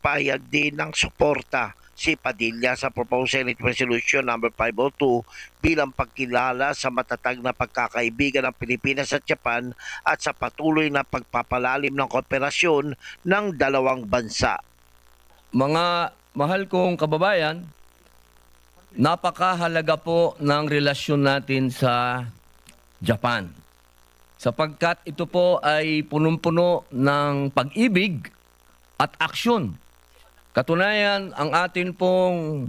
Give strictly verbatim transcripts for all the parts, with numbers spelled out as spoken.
nagpahayag din ng suporta si Padilla sa proposed Senate Resolution number five oh two bilang pagkilala sa matatag na pagkakaibigan ng Pilipinas at Japan at sa patuloy na pagpapalalim ng kooperasyon ng dalawang bansa. Mga mahal kong kababayan, napakahalaga po ng relasyon natin sa Japan. Sapagkat ito po ay punong-puno ng pag-ibig at aksyon. Katunayan, ang atin pong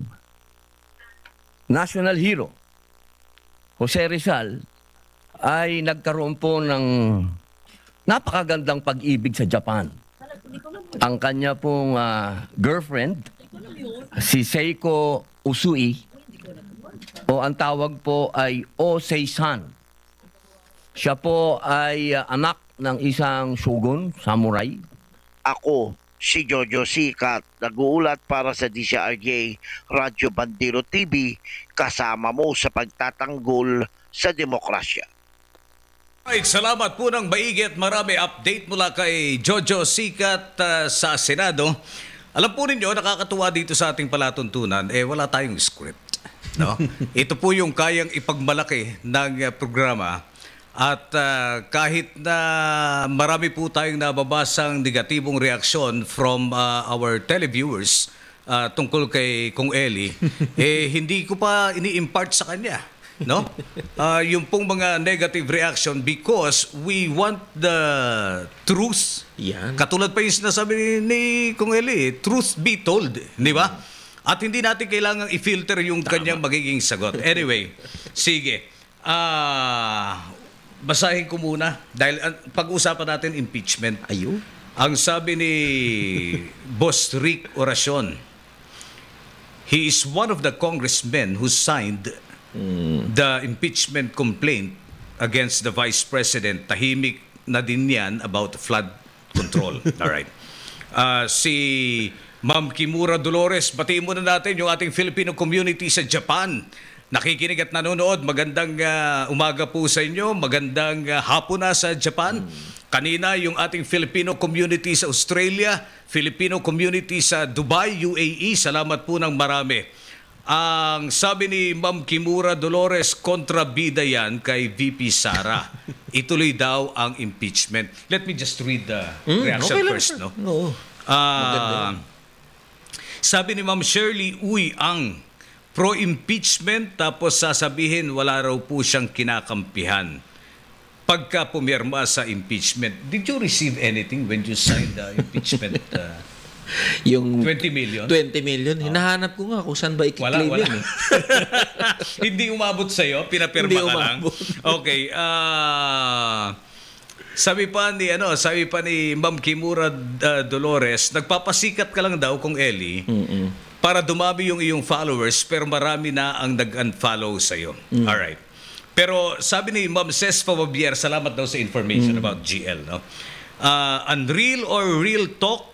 national hero, Jose Rizal, ay nagkaroon po ng napakagandang pag-ibig sa Japan. Ang kanya pong uh, girlfriend, si Seiko Usui, o ang tawag po ay Osei-san. Siya po ay uh, anak ng isang shogun, samurai. Ako, si Jojo Sikat, nag-uulat para sa D C R J Radyo Bandero T V, kasama mo sa pagtatanggol sa demokrasya. Right, salamat po ng maigi at marami update mula kay Jojo Sikat uh, sa Senado. Alam po ninyo, nakakatuwa dito sa ating palatuntunan, eh wala tayong script. No? Ito po yung kayang ipagmalaki ng uh, programa. At uh, kahit na marami po tayong nababasang negatibong reaksyon from uh, our televiewers uh, tungkol kay Kong Eli, eh hindi ko pa ini-impart sa kanya. No? Uh, yung pong mga negative reaction because we want the truth. Yan. Katulad pa yung sinasabi ni, ni Kong Eli, truth be told. Di ba? At hindi natin kailangang i-filter yung Tama. Kanyang magiging sagot. Anyway, sige. Ah... Uh, Basahin ko muna dahil uh, pag-usapan natin impeachment. Ayun. Ang sabi ni Boss Rick Oracion, he is one of the congressmen who signed mm. the impeachment complaint against the Vice President. Tahimik na din yan about flood control. All right. Uh, si Ma'am Kimura Dolores, batiin muna natin yung ating Filipino community sa Japan. Nakikinig at nanonood, magandang uh, umaga po sa inyo, magandang uh, hapon na sa Japan. Kanina yung ating Filipino community sa Australia, Filipino community sa Dubai, U A E, salamat po ng marami. Ang sabi ni Ma'am Kimura Dolores, kontrabida yan kay V P Sara. Ituloy daw ang impeachment. Let me just read the mm, reaction okay first. No? No. Uh, sabi ni Ma'am Shirley Uy Ang, pro-impeachment tapos sasabihin wala raw po siyang kinakampihan pagka pumirma sa impeachment. Did you receive anything when you signed the impeachment? Uh, yung twenty million? twenty million? Oh. Hinahanap ko nga kung saan ba i-claim wala, wala. yan. Eh. Hindi umabot sa'yo? Pinapirma ka lang? Okay. Uh, sabi pa ni ano, sabi pa ni Ma'am Kimura uh, Dolores, nagpapasikat ka lang daw kung Eli. Mm-mm. Para dumami yung iyong followers, pero marami na ang nag-unfollow sa'yo. Mm. Alright. Pero sabi ni Ma'am Ces Fababier, salamat daw sa information mm. about G L. No? Uh, unreal or real talk,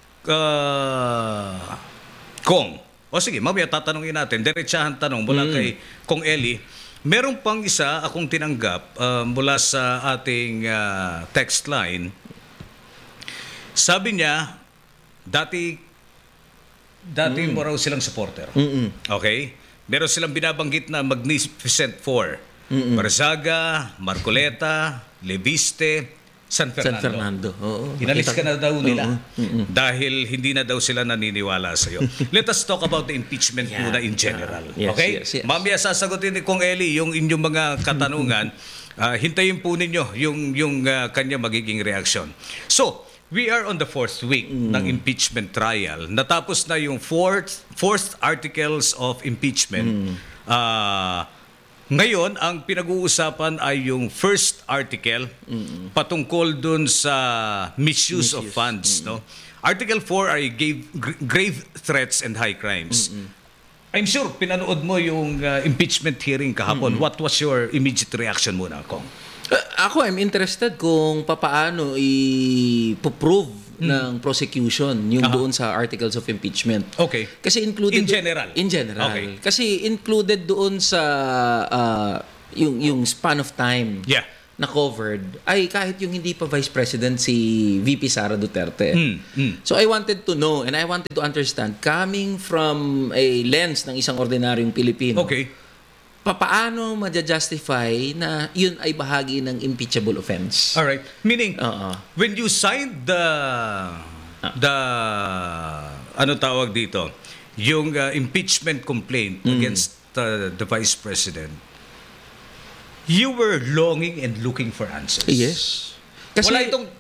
uh, Kong. O sige, mamaya tatanungin natin. Diretsahan tanong mula mm. kay Kong Eli. Meron pang isa akong tinanggap uh, mula sa ating uh, text line. Sabi niya, dati Dati mm. mo raw silang supporter. Mm-mm. Okay? Meron silang binabanggit na Magnificent Four. Mm-mm. Barzaga, Marcoleta, Leviste, San Fernando. San Fernando. Oo. Inalis ka na daw nila. Oo. Dahil hindi na daw sila naniniwala sa'yo. Let us talk about the impeachment yeah. muna in general. Yes, okay? Yes, yes. Mamaya sasagutin ni Kong Eli yung inyong mga katanungan. uh, hintayin po ninyo yung, yung uh, kanya magiging reaksyon. So, we are on the fourth week mm. ng impeachment trial. Natapos na yung fourth, fourth articles of impeachment. Mm. Uh, ngayon, ang pinag-uusapan ay yung first article mm. patungkol dun sa misuse, misuse. of funds. Mm. No? Article four ay gave, grave threats and high crimes. Mm-mm. I'm sure pinanood mo yung uh, impeachment hearing kahapon. Mm-mm. What was your immediate reaction muna, Kong? Uh, ako, I'm interested kung papaano i-prove hmm. ng prosecution yung uh-huh. doon sa articles of impeachment. Okay. Kasi included in general. In general. Okay. Kasi included doon sa uh, yung yung span of time. Yeah. na covered ay kahit yung hindi pa Vice President si V P Sara Duterte. Mm, mm. So I wanted to know and I wanted to understand, coming from a lens ng isang ordinaryong Pilipino, Okay. papaano madja-justify na yun ay bahagi ng impeachable offense? All right. Meaning, Oo. when you signed the the ano tawag dito, yung uh, impeachment complaint against uh, the Vice President, you were longing and looking for answers. Yes. Kasi Wala itong